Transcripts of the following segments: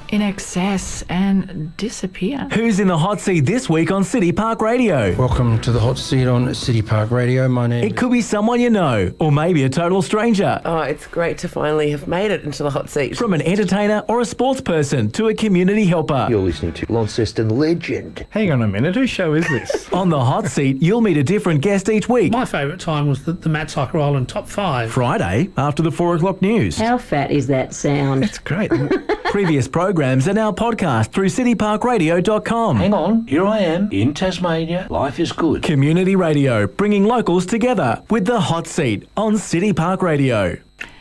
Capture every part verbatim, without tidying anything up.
In Excess and Disappear. Who's in the hot seat this week on City Park Radio? Welcome to the hot seat on City Park Radio. My name It could be someone you know, or maybe a total stranger. Oh, it's great to finally have made it into the hot seat. From an entertainer or a sports person to a community helper. You're listening to Launceston legend. Hang on a minute, whose show is this? On the hot seat, you'll meet a different guest each week. My favourite time was the, the Matt Cycle Island Top five. Friday, after the four o'clock news. How fat is that sound? It's great. Previous programs are now podcast through city park radio dot com. Hang on, here I am in Tasmania. Life is good. Community radio, bringing locals together with the hot seat on City Park Radio.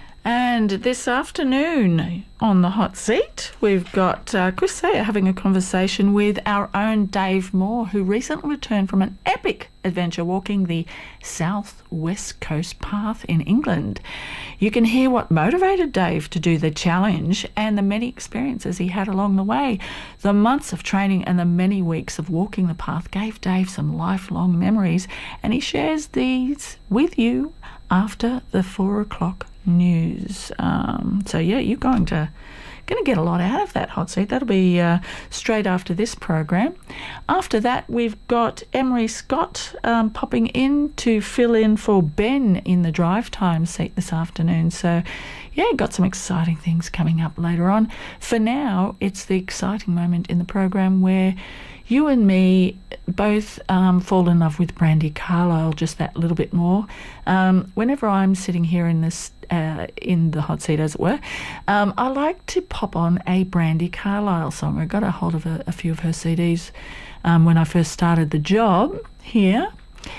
And this afternoon on the hot seat, we've got uh, Chris Sayer having a conversation with our own Dave Moore, who recently returned from an epic adventure walking the South West Coast Path in England. You can hear what motivated Dave to do the challenge and the many experiences he had along the way. The months of training and the many weeks of walking the path gave Dave some lifelong memories, and he shares these with you after the four o'clock news. Um, so yeah, you're going to going to get a lot out of that hot seat. That'll be uh, straight after this program. After that, we've got Emery Scott um, popping in to fill in for Ben in the drive time seat this afternoon. So yeah, got some exciting things coming up later on. For now, it's the exciting moment in the program where you and me both um, fall in love with Brandi Carlile just that little bit more. Um, whenever I'm sitting here in this uh, in the hot seat, as it were, um, I like to pop on a Brandi Carlile song. I got a hold of a, a few of her C Ds um, when I first started the job here.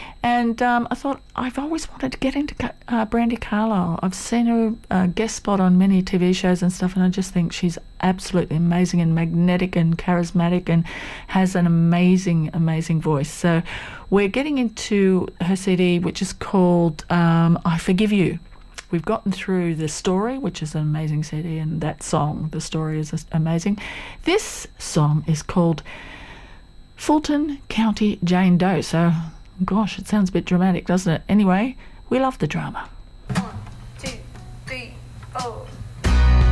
And um, I thought, I've always wanted to get into uh, Brandi Carlile. I've seen her uh, guest spot on many T V shows and stuff, and I just think she's absolutely amazing and magnetic and charismatic and has an amazing, amazing voice. So we're getting into her C D, which is called um, I Forgive You. We've gotten through The Story, which is an amazing C D, and that song, The Story, is amazing. This song is called Fulton County Jane Doe. So gosh, it sounds a bit dramatic, doesn't it? Anyway, we love the drama. One, two, three, four.